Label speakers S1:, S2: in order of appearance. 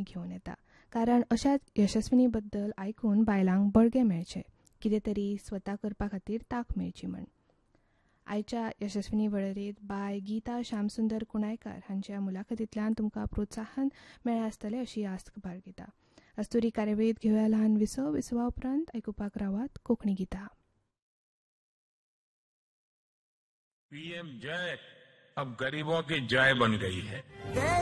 S1: घेवन येता. कारण अशाच यशस्विनी बद्दल आयकून बायलांक बळगें मेळचें, कितें तरी स्वता करपा खातीर तांक मेळची म्हण. आयच्या यशस्विनी वळेरेंत बाय गीता श्यामसुंदर कुणायकार हांच्या मुलाखतींतल्यान तुमकां प्रोत्साहन मेळ्ळें आसतलें अशी आस्त बाळगिता. अस्तुरी कार्यावळींत घेवया ल्हान विसवा उपरांत आयकुपाक रावात कोंकणी गितां.
S2: पीएम जय अब गरीबों की जय बन गई है.